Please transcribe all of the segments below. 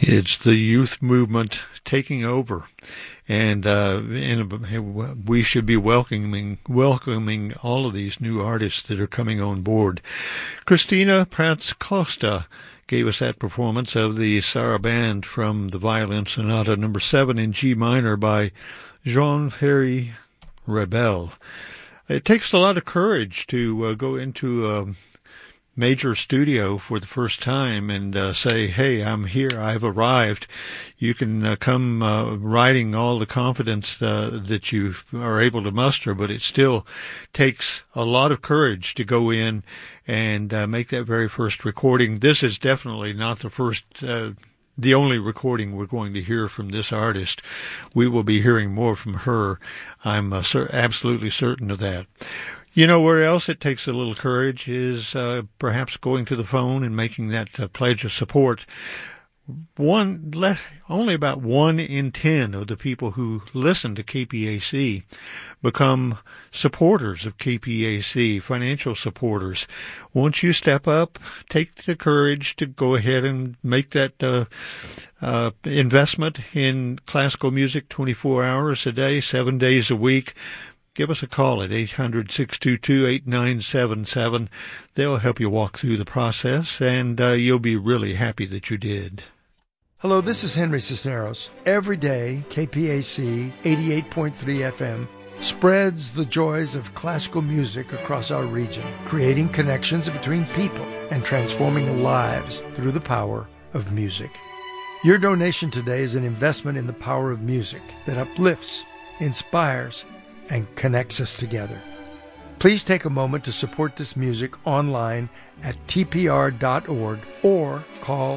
It's the youth movement taking over, and we should be welcoming all of these new artists that are coming on board. Christina Prats-Costa gave us that performance of the Sarabande from the Violin Sonata No. 7 in G minor by Jean-Pierre Ravel. It takes a lot of courage to go into a major studio for the first time and say, hey, I'm here, I've arrived. You can come riding all the confidence that you are able to muster, but it still takes a lot of courage to go in and make that very first recording. This is definitely not the only recording we're going to hear from this artist. We will be hearing more from her. I'm absolutely certain of that. You know where else it takes a little courage is perhaps going to the phone and making that pledge of support. Only about 1 in 10 of the people who listen to KPAC become supporters of KPAC, financial supporters. Once you step up, take the courage to go ahead and make that investment in classical music 24 hours a day, 7 days a week. Give us a call at 800-622-8977. They'll help you walk through the process, and you'll be really happy that you did. Hello, this is Henry Cisneros. Every day, KPAC 88.3 FM spreads the joys of classical music across our region, creating connections between people and transforming lives through the power of music. Your donation today is an investment in the power of music that uplifts, inspires, and connects us together. Please take a moment to support this music online at tpr.org or call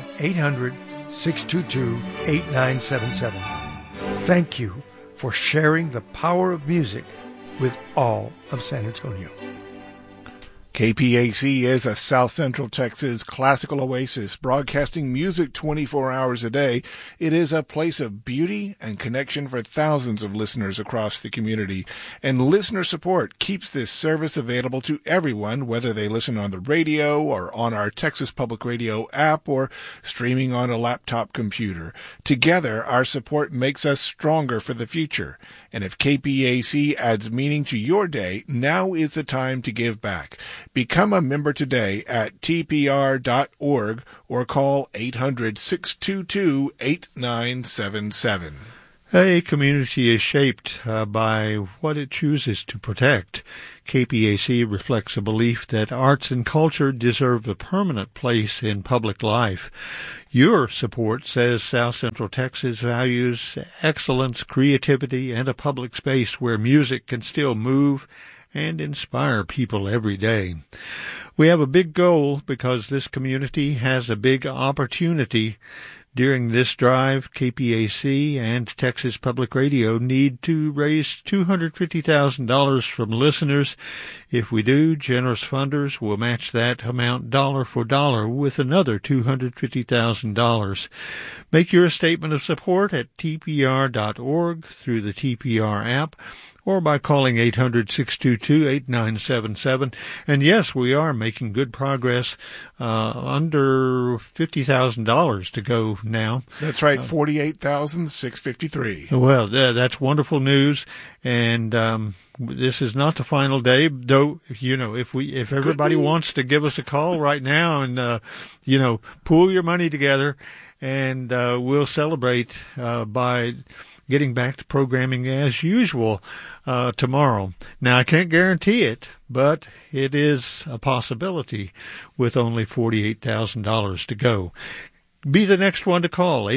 800-622-8977. Thank you for sharing the power of music with all of San Antonio. KPAC is a South Central Texas classical oasis, broadcasting music 24 hours a day. It is a place of beauty and connection for thousands of listeners across the community. And listener support keeps this service available to everyone, whether they listen on the radio or on our Texas Public Radio app or streaming on a laptop computer. Together, our support makes us stronger for the future. And if KPAC adds meaning to your day, now is the time to give back. Become a member today at tpr.org or call 800-622-8977. A community is shaped by what it chooses to protect. KPAC reflects a belief that arts and culture deserve a permanent place in public life. Your support says South Central Texas values excellence, creativity, and a public space where music can still move and inspire people every day. We have a big goal because this community has a big opportunity. During this drive, KPAC and Texas Public Radio need to raise $250,000 from listeners. If we do, generous funders will match that amount dollar for dollar with another $250,000. Make your statement of support at tpr.org through the TPR app, or by calling 800-622-8977. And yes, we are making good progress, under $50,000 to go now. That's right, $48,653. Well, that's wonderful news. And this is not the final day, though. You know, if everybody wants to give us a call right now and pool your money together, and we'll celebrate by getting back to programming as usual tomorrow. Now, I can't guarantee it, but it is a possibility with only $48,000 to go. Be the next one to call,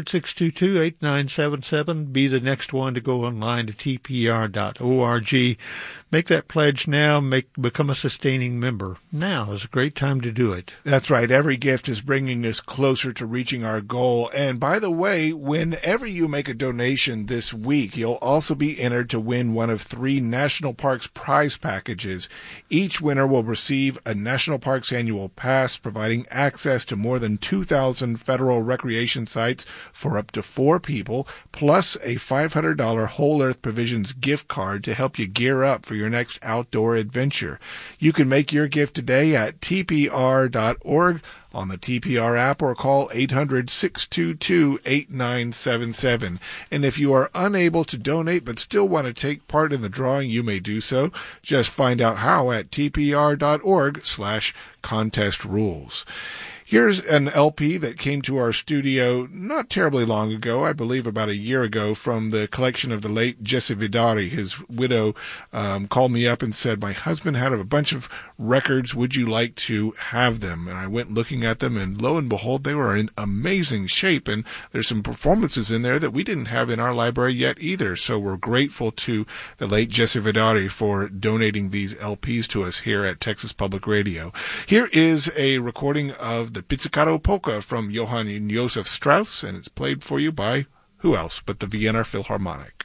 800-622-8977. Be the next one to go online to tpr.org. Make that pledge now. Become a sustaining member. Now is a great time to do it. That's right. Every gift is bringing us closer to reaching our goal. And by the way, whenever you make a donation this week, you'll also be entered to win one of 3 National Parks prize packages. Each winner will receive a National Parks annual pass, providing access to more than 2,000 federal recreation sites for up to 4 people, plus a $500 Whole Earth Provisions gift card to help you gear up for your next outdoor adventure. You can make your gift today at tpr.org on the TPR app or call 800-622-8977. And if you are unable to donate but still want to take part in the drawing, you may do so. Just find out how at tpr.org/contest rules. Here's an LP that came to our studio not terribly long ago, I believe about a year ago, from the collection of the late Jesse Vidari. His widow called me up and said, my husband had a bunch of records. Would you like to have them? And I went looking at them, and lo and behold, they were in amazing shape. And there's some performances in there that we didn't have in our library yet either. So we're grateful to the late Jesse Vidari for donating these LPs to us here at Texas Public Radio. Here is a recording of the Pizzicato Polka from Johann Josef Strauss, and it's played for you by who else but the Vienna Philharmonic.